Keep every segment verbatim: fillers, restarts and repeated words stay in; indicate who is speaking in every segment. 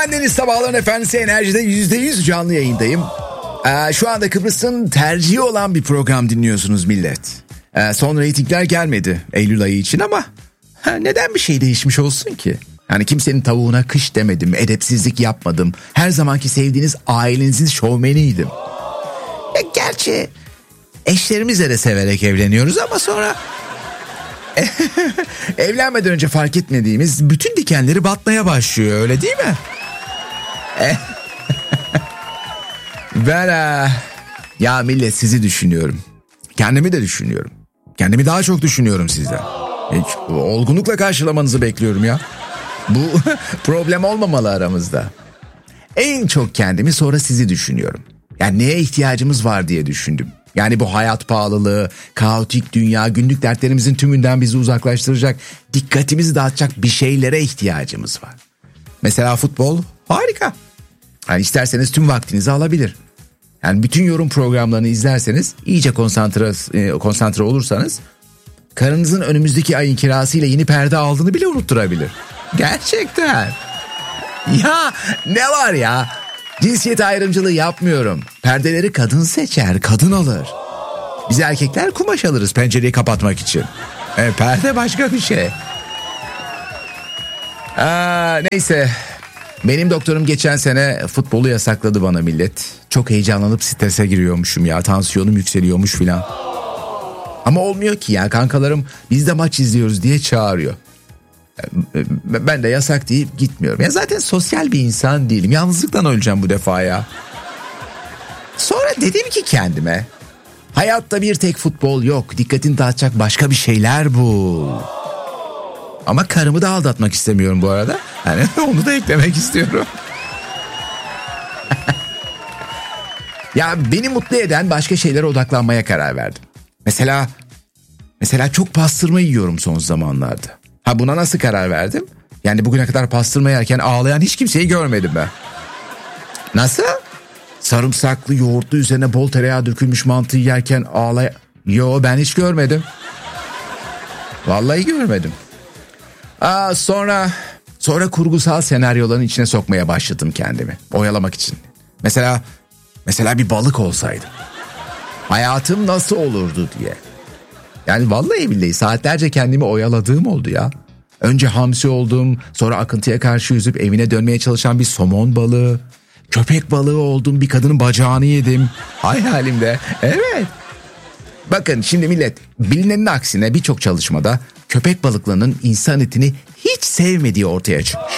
Speaker 1: Ben Deniz, sabahların efendisi Enerji'de yüzde yüz canlı yayındayım. Ee, şu anda Kıbrıs'ın tercihi olan bir program dinliyorsunuz millet. Ee, son reytingler gelmedi Eylül ayı için ama ha, neden bir şey değişmiş olsun ki? Yani kimsenin tavuğuna kış demedim, edepsizlik yapmadım. Her zamanki sevdiğiniz ailenizin şovmeniydim. Ya gerçi eşlerimizle de severek evleniyoruz ama sonra evlenmeden önce fark etmediğimiz bütün dikenleri batmaya başlıyor, öyle değil mi? Ben aa, ya millet sizi düşünüyorum. Kendimi de düşünüyorum. Kendimi daha çok düşünüyorum sizden. Hiç olgunlukla karşılamanızı bekliyorum ya. Bu problem olmamalı aramızda. En çok kendimi, sonra sizi düşünüyorum. Yani neye ihtiyacımız var diye düşündüm. Yani bu hayat pahalılığı, kaotik dünya, günlük dertlerimizin tümünden bizi uzaklaştıracak, dikkatimizi dağıtacak bir şeylere ihtiyacımız var. Mesela futbol harika. Yani isterseniz tüm vaktinizi alabilir. Yani bütün yorum programlarını izlerseniz, iyice konsantre, konsantre olursanız, karınızın önümüzdeki ayın kirasıyla yeni perde aldığını bile unutturabilir. Gerçekten. Ya ne var ya? Cinsiyet ayrımcılığı yapmıyorum. Perdeleri kadın seçer, kadın alır. Biz erkekler kumaş alırız pencereyi kapatmak için. E, perde başka bir şey. Aa, neyse. Benim doktorum geçen sene futbolu yasakladı bana millet. Çok heyecanlanıp strese giriyormuşum ya. Tansiyonum yükseliyormuş filan. Ama olmuyor ki ya, kankalarım biz de maç izliyoruz diye çağırıyor. Ben de yasak deyip gitmiyorum. Ya zaten sosyal bir insan değilim. Yalnızlıktan öleceğim bu defa ya. Sonra dedim ki kendime, hayatta bir tek futbol yok. Dikkatini dağıtacak başka bir şeyler bul. Ama karımı da aldatmak istemiyorum bu arada. Yani onu da eklemek istiyorum. Ya beni mutlu eden başka şeylere odaklanmaya karar verdim. Mesela mesela çok pastırma yiyorum son zamanlarda. Ha, buna nasıl karar verdim? Yani bugüne kadar pastırma yerken ağlayan hiç kimseyi görmedim ben. Nasıl? Sarımsaklı, yoğurtlu, üzerine bol tereyağı dökülmüş mantıyı yerken ağlayan... Yo, ben hiç görmedim. Vallahi görmedim. Aa, sonra sonra kurgusal senaryoların içine sokmaya başladım kendimi. Oyalamak için. Mesela mesela bir balık olsaydım. Hayatım nasıl olurdu diye. Yani vallahi billahi saatlerce kendimi oyaladığım oldu ya. Önce hamsi oldum, sonra akıntıya karşı yüzüp evine dönmeye çalışan bir somon balığı. Köpek balığı oldum, bir kadının bacağını yedim. Hayalimde. Evet. Bakın şimdi millet, bilinenin aksine birçok çalışmada köpek balıklarının insan etini hiç sevmediği ortaya çıkmış.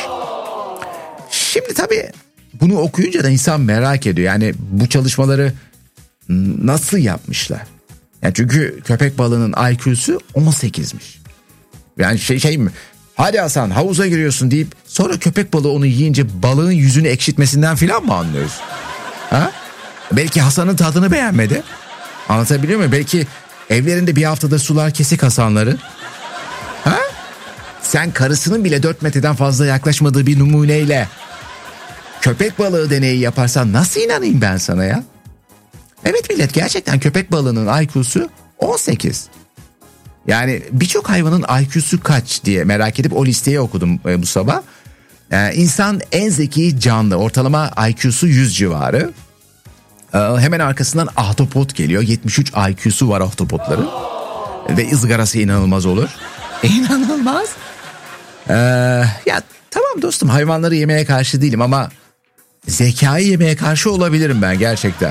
Speaker 1: Şimdi tabii bunu okuyunca da insan merak ediyor. Yani bu çalışmaları nasıl yapmışlar? Yani çünkü köpek balığının I Q'su on sekizmiş. Yani şey şey mi? Hadi Hasan havuza giriyorsun deyip sonra köpek balığı onu yiyince balığın yüzünü ekşitmesinden filan mı anlıyoruz? Ha? Belki Hasan'ın tadını beğenmedi. Anlatabiliyor muyum? Belki evlerinde bir haftada sular kesik Hasanları. Ha? Sen karısının bile dört metreden fazla yaklaşmadığı bir numuneyle köpek balığı deneyi yaparsan nasıl inanayım ben sana ya? Evet millet, gerçekten köpek balığının I Q'su on sekiz. Yani birçok hayvanın I Q'su kaç diye merak edip o listeyi okudum bu sabah. Ee, insan en zeki canlı, ortalama I Q'su yüz civarı. Ee, hemen arkasından ahtapot geliyor. yetmiş üç I Q'su var ahtapotların. Ve ızgarası inanılmaz olur. İnanılmaz. Ee, ya tamam dostum, hayvanları yemeye karşı değilim ama zekayı yemeye karşı olabilirim ben gerçekten.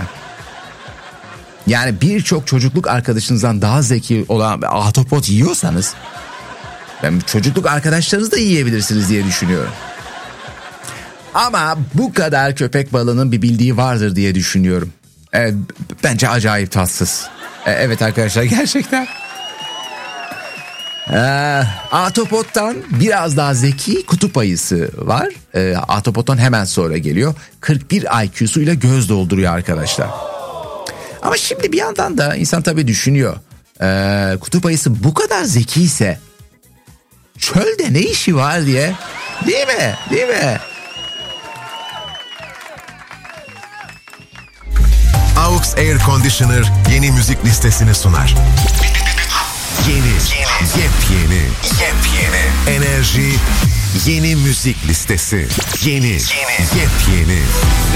Speaker 1: Yani birçok çocukluk arkadaşınızdan daha zeki olan ahtapot yiyorsanız, ben çocukluk arkadaşlarınızı da yiyebilirsiniz diye düşünüyorum. Ama bu kadar köpek balığının bir bildiği vardır diye düşünüyorum. Evet, bence acayip tatsız. Evet arkadaşlar, gerçekten. Ee, ahtapottan biraz daha zeki kutup ayısı var. Ee, ahtapottan hemen sonra geliyor. kırk bir I Q'suyla göz dolduruyor arkadaşlar. Ama şimdi bir yandan da insan tabii düşünüyor. Ee, kutup ayısı bu kadar zekiyse çölde ne işi var diye. Değil mi? Değil mi?
Speaker 2: Aux Air Conditioner yeni müzik listesini sunar. Yeni, yepyeni, yepyeni enerji, Yeni müzik listesi. Yeni. Yeni. Yepyeni.